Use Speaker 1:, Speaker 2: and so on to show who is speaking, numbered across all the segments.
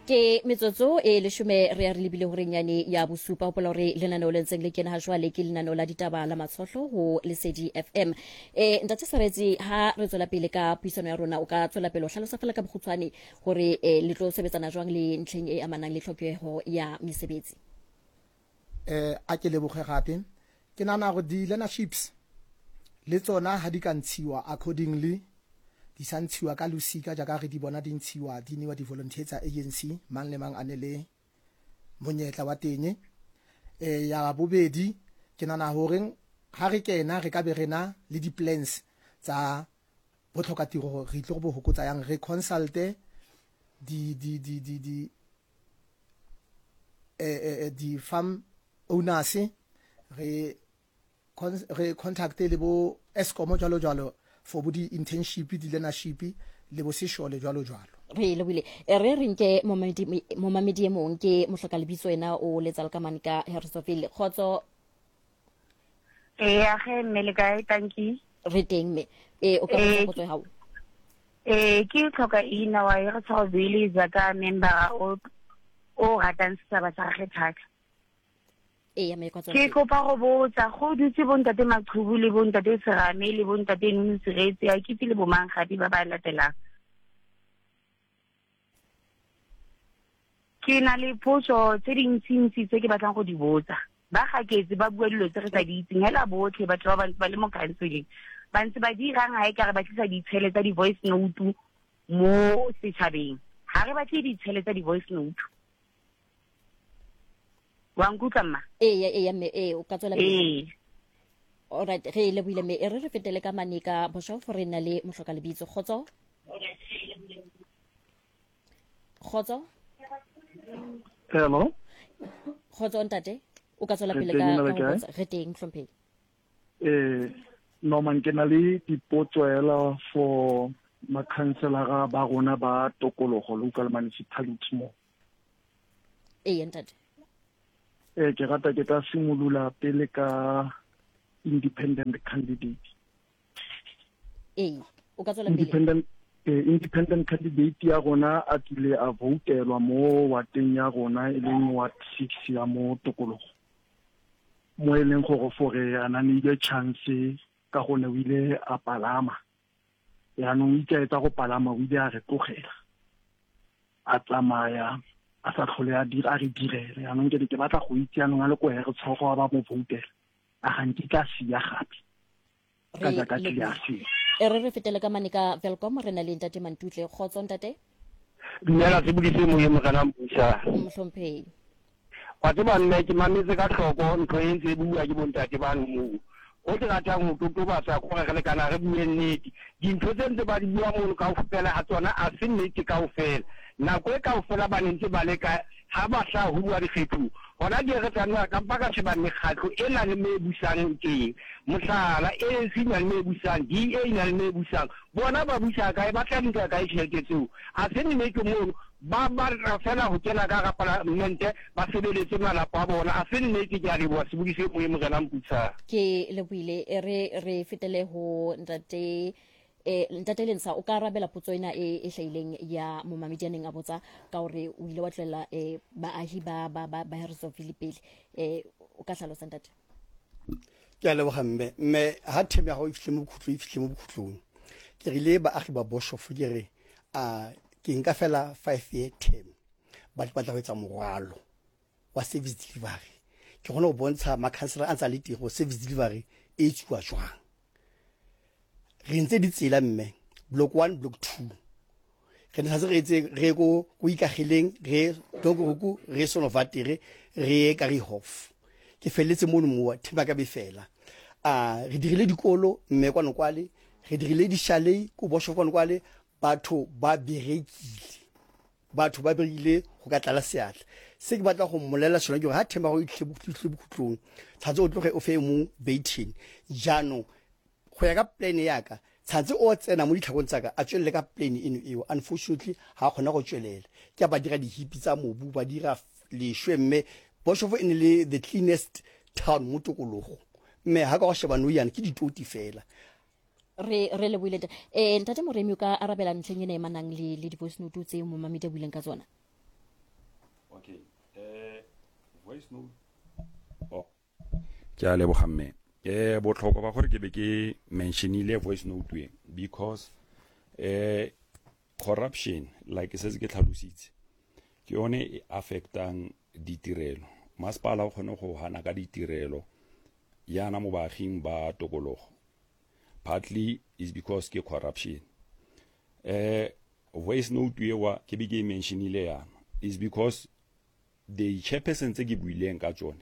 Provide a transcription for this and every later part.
Speaker 1: ke metsotso e leshome re a re lebile hore nyane ya bosupa o pola hore lenaneo le ntseng le kena ha jwale ke lenaneo la ditaba la matshohlo ho Lesedi FM. Ntate Seretse, ha re tswela pele ka puisano ya rona, o ka tswela pele o hlalosa fela ka bokgutshwane hore le tlo sebetsana jwang le ntlheng e amanang le tlhokeho ya mesebetsi.
Speaker 2: A ke leboge gape ke nana go di learnerships le tsona ha di ka ntshiwa accordingly di sa ntshiwa ka losika jaaka re di bona di ntshiwa di newa di volunteers agency mang le mang a ne le monyetla wa teng. Ya bobedi ke nana hore ha re kena re ka be rena le di plans tsa botlhoka tiro re tlo go hokotsa yang re consulte di farm owners re contacte le bo Eskom jalo for bo di internship di learnership le bo seshole jalo
Speaker 1: re lebile re nke momamedi e mong ke mohloka lebitso ena o letsa ka manika Harrisonville khotso
Speaker 3: ya ge mmele kae tanki
Speaker 1: re teng me o ka botsa ha
Speaker 3: ke tlhoka ina wa re tshwa bile za ka member o ratang saba sa kgethaka ke kopa go botsa go dutse bontate Maqhubu le bontate Serame le bontate Ntsiretse a ke le bomang gadi ba ba latelang ke na le potso tse dintsi tse ke batlang go di botsa ba gaketse ba bua dilo tse re sa di itseng hela botlhe batho ba bantsi ba le mo counseling ba ntse ba dirang ha e ka re ba tlisa ditshele tsa di voice note mo setšhabeng ha re batle ditshele tsa di voice note wa nkutla mma
Speaker 1: me o ka tswela pele alright re le buile me re fetele ka manika bosho for rena le mohloka lebitso khotso
Speaker 4: hello
Speaker 1: khotso ntate o ka tswela pele ka re teng hlompheng
Speaker 4: no man ke na le dipotsoela for makhanselara ba rona ba tokologo local municipality mo
Speaker 1: ntate
Speaker 4: ke rata ke ka simolola pele ka independent candidate
Speaker 1: o ka tswela pele
Speaker 4: independent candidate ya rona a tlile a votelwa mo wateng ya rona e leng ward 6 ya mo tokologo mo e leng gore fore a na ile chance ka gone o ile a palama yaanong itse go palama o ile a re tlogela a tsamaya a sa tlhole a dira a re direle yaanong ke batla go itse yaanong a le ko re tshogo ba mo voutela a ganti ka sia gape ka jaaka ke ya se
Speaker 1: re fetele ka manika welcome re na le ntate Mantutle khotso ntate
Speaker 5: dumela se budise mo ye mogana mpusa
Speaker 1: mhlomphei
Speaker 5: wa tseba nne ke mametse ka tlhoko ntho e ntse bua ke bontate ba nngwe o tla ratang ho totobatsa gore re le kana re bue nnete dintho tse ntse ba di bua mo ka ofela ha tsona a se nnete ka ofela nako e ka ofela ba ntse ba le ka ha ba hla ho bua dikgetho hona di re tsana ka baka se ba mekgatlo e na le me busang teng mohlala e sinya le me busang di e na le me busang bona ba busa ka e ba tla nka ka e tsheketseo a se nnete mo ba ra fela ho tsena ka ga parlamente ba sebeletse malapa a bona a se nnete ke a re bua se budise mo e mogena mputsa
Speaker 1: ke le buile re fetele ho ntate Lensa o ka arabela potso ena e hlaileng ya momamedianeng a botsa ka hore o ile wa tlela baahi ba Harrisonville pele o ka hlalosa ntate
Speaker 6: ke a leboga mme ha theme ya go ifihle mo bokhutlong ke rile baagi ba Boshof ke re ke nka fela 5-year term ba batla go etsa morwalo wa service delivery ke gone go bontsha makhansela a ntse le tiro service delivery e tswa jwang re ntse di tsela mme block 1 block 2 re ne sa re etse re go ikagileng re dongo re sono vatere re ka re hof ke feletse mo mo thima ka be fela re dirile dikolo mme kwa nokwale re dirile di chalet ko Boshof kwa nokwale batho ba berekile go ka tlala seatla se ke batla go mmolela sona ke ha thema go itle bokhutlong tshantse o tloge o fe mo baiting jano go ya ka plan ya ka tshantse o tsena mo ditlhakong tsaka a tswelle ka plan eno unfortunately ha gona go tswelela ke ba dira di hipi tsa mobu ba dira leshwe mme Boshof e ne le the cleanest town mo tokologo mme ha ka go sheba no yana ke ditoti fela
Speaker 1: re le buile ntate Moremi o ka arabela ntlheng ena e manang le di voice note tse mo mamedi a buileng ka tsona
Speaker 7: Okay. Voice note. Oh. Ke a leboga mme. Botlhokwa ba gore ke be ke mentionile voice note we because corruption like se se ke tlhalositse ke yone e affectang ditirelo. Masepala o kgone go hana ka ditirelo yana mo baaging ba tokologo. Partly is because ke corruption. Voice note we wa ke be ke mentionile yana is because the chairperson tse ke buileng ka tsone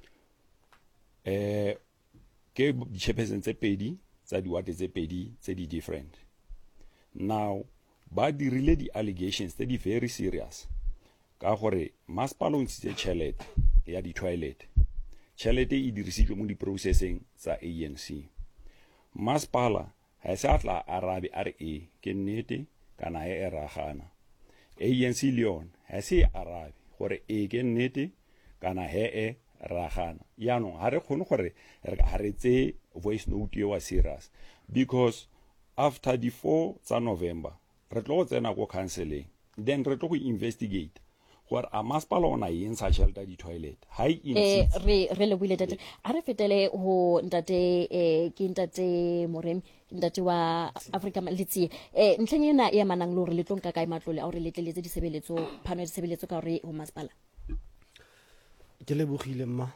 Speaker 7: ke di-chairperson tse pedi tsa di-ward tse pedi tse di different. Now ba dirile di-allegations tse di very serious ka gore masepala o ntshitse tšhelete ya di-toilet, tšhelete e dirisitswe mo di-processing tsa ANC. Masepala ga se a tla arabe a re ke nnete kana e ragana. ANC le yone ga se e arabe gore ke nnete kana he ragana. Yaanong ha re kgone gore ha re tse voice note wa serious because after the 4 tsa November re tlo go tsena go counseling, then re tlo go investigate gore a masepala ona e ntsha tšhelete ya di-toilet
Speaker 1: re lebile tate a re fetele ho ntate ke ntate Moremi ntate wa Africa letsie ntlheng ena e amanang le gore le tlong ka kae matlole a gore le tleletse disebeletso phano ya disebeletso ka gore ho masepala.
Speaker 8: Ke lebogile mma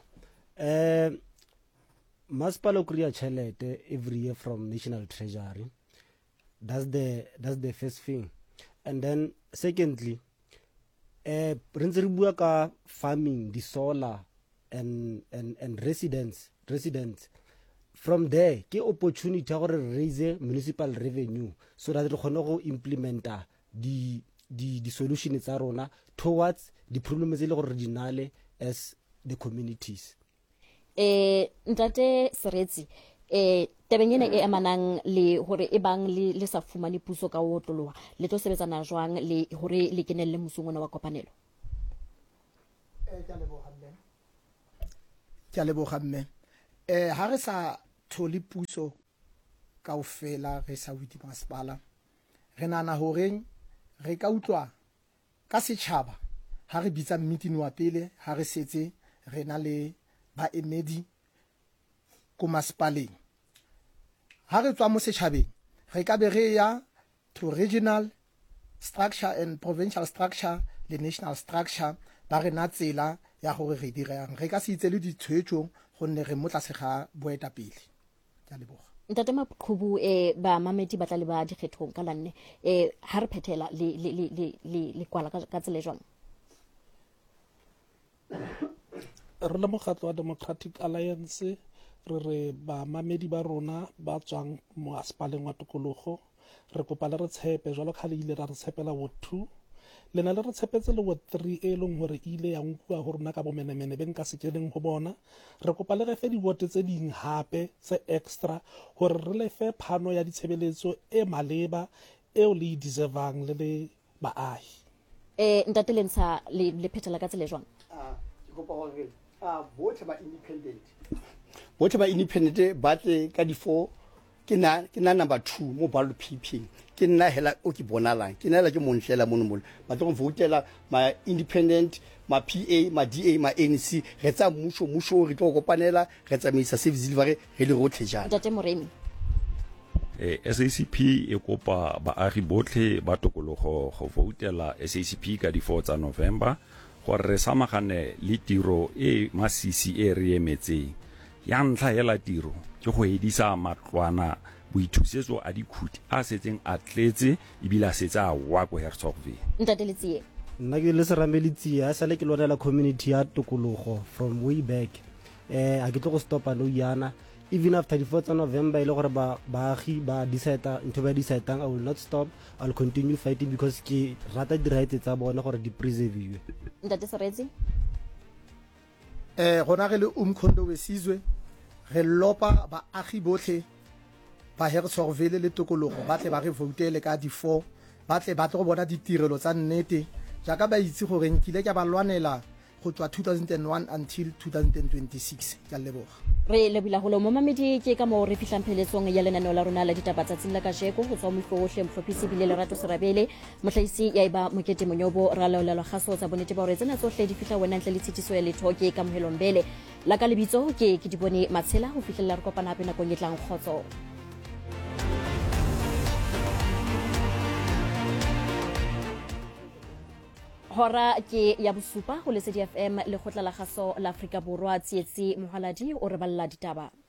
Speaker 8: masepala o kry-a tšhelete every year from National Treasury. That's the first thing. And then secondly re ntse re bua ka farming, the solar and residents. From there ke opportunity ya gore raise municipal revenue so that re kgone go implementa the solution tsa rona towards the problems tse le gore di nale as the communities.
Speaker 1: Ntate Seretsi tabeng ena e amanang le hore e bang le sa fumane puso ka o tloloha le tlo sebetsana jwang le hore le kenelle mosong wa kopanelo.
Speaker 2: Ke a leboga mme. Ha re sa thole puso kaofela re sa witi masepala re nana hore re ka utlwa ka setšhaba ha re bitsa meeting wa pele ha re setse re na le baemedi ko masepaleng. Ha re tswa mo setšhabeng re ka be re ya to regional structure and provincial structure le national structure ba re na tsela ya gore re dirang re ka se itse le ditshwetso gonne re motla se ga boetapele. Ke a leboga.
Speaker 1: Ntate Maqhubu ba mamedi ba tla le ba dikgethong ka lanne ha re phethela le kwala ka tsele jwang.
Speaker 9: Re le mokgatlo wa Democratic Alliance re ba mamedi ba rona ba tswang mo asepaleng wa tokologo re kopa le re tshepe jwalo ka le ile ra re tshepela Ward 2 le na le re tshepetse le Ward 3 e leng hore ile ya nkwa go rona ka bomenemene ben ka sekeleng go bona. Re kopa le re fe di-ward tse ding hape tse extra gore re le fe phano ya ditshebeletso e maleba eo le deservang le baahi.
Speaker 1: Ntate Lentsha le phethela ka tsele jwang.
Speaker 6: Ke kopa gore botlhe ba independent ba tle ka di-4 ke na number 2 mo ballot papering ke nna hela o ke bonalang ke nela ke montlela mono ba tlo go votela ma independent ma PA ma DA ma ANC re tsa mmusho re tlo kopanela re tsamaisa service delivery re le rotlhe jana.
Speaker 1: Ntate Moremi
Speaker 7: SACP e kopa baagi botlhe ba tokologo go votela SACP ka di-4 tsa November gore re samagane le tiro e masisi e re emetseng. Ya ntlha hela tiro ke go edisa matlwana boithusetso a dikhuti a setseng a tletse ebile a setse a wa ko Hertzogville.
Speaker 1: Ntate Letsie
Speaker 8: nna ke le serame Letsie a sale ke lwanela community ya tokologo from way back a ke tlo go stopa no yana even after the 4th of November ile gore baagi ba decide into ba decide I will not stop, I will continue fighting because ke rata di right tsa bona gore di preserve.
Speaker 1: Ntate Seretsi
Speaker 2: gona ge le Umkhondo Wesizwe re lopa baagi botlhe ba Hertzogville le tokologo ba tle ba re votele ka di-4 ba tle go bona ditirelo tsa nnete jaaka ba itse gore nkile ke ba lwanela go tswa 2001 until 2026 ka leboga
Speaker 1: re lebila holo mo mamedi ke ka mo re fihlang pheletsong ya lenaneo la rona la ditaba tsatsing la kasheko go tswa moifohle mhlophisi bile lerato serabele mohlahisi ya iba mokete monyobo ra laolelwa kgaso tsa bonete ba hore tsena tsohle di fihla wena ntle le tshitiso ya letho ke ka mohelombele la ka lebitso ke di bone matshela ho fihlela re kopana hape nakong e tlang khotso hora ke ya bosupa ho Lesedi FM le khotla la kgaso la Afrika Borwa tsietsi mohaladi o re balla ditaba